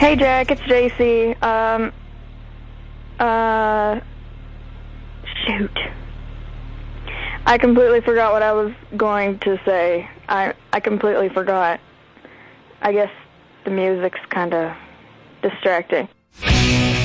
Hey Jack, it's JC. Shoot. I completely forgot what I was going to say. I completely forgot. I guess the music's kind of distracting.